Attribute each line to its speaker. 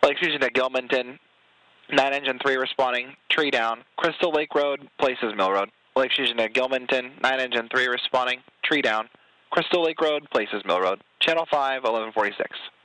Speaker 1: Lake Fusion at Gilmanton, 9 engine 3 responding, tree down. Crystal Lake Road, Places Mill Road. Lake Fusion at Gilmanton, 9 engine 3 responding, tree down. Crystal Lake Road, Places Mill Road. Channel 5, 1146.